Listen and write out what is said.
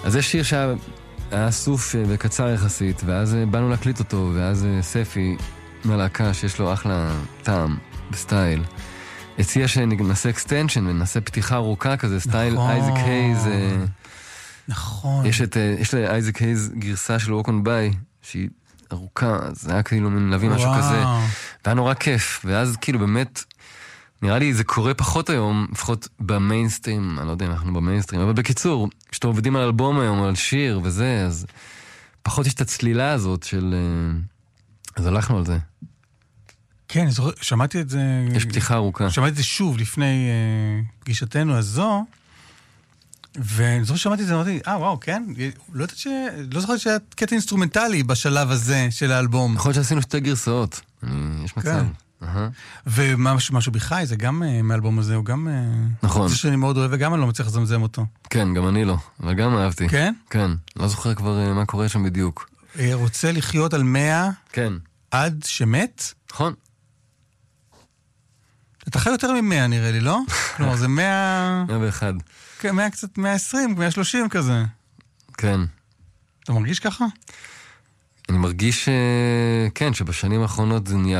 אז יש שיר שהיה סוף וקצר יחסית, ואז באנו להקליט אותו, ואז ספי מהלהקה שיש לו אחלה טעם בסטייל. הציע שנעשה אקסטנשן ונעשה פתיחה ארוכה כזה, סטייל אייזק הייז. נכון. יש לאייזק הייז גרסה של Walk on By, שהיא ארוכה, אז זה היה כאילו להביא משהו כזה. והיה נורא כיף, ואז כאילו באמת, נראה לי זה קורה פחות היום, לפחות במיינסטרים, אני לא יודע אם אנחנו במיינסטרים, אבל בקיצור, כשאתם עובדים על אלבום היום, על שיר וזה, אז פחות יש את הצלילה הזאת של... אז הלכנו על זה. כן, שמעתי את זה... יש פתיחה ארוכה. שמעתי את זה שוב לפני פגישתנו הזו, ואני זוכר ששמעתי את זה, אמרתי, וואו, כן? לא זוכר שהיה קטע אינסטרומנטלי בשלב הזה של האלבום. יכול להיות שעשינו שתי גרסאות. יש מצב. ומשהו בחי, זה גם מאלבום הזה, הוא גם... נכון. זה שאני מאוד אוהב, וגם אני לא מצליח לזמזם אותו. כן, גם אני לא, אבל גם אהבתי. כן? כן. לא זוכר כבר מה קורה שם בדיוק. רוצה לחיות על 100? כן. עד שמת? נכון. אתה חי יותר מ-100 נראה לי, לא? כלומר, זה 100... 101. כן, 100 קצת, 120, 130 כזה. כן. אתה מרגיש ככה? אני מרגיש, כן, שבשנים האחרונות זה נהיה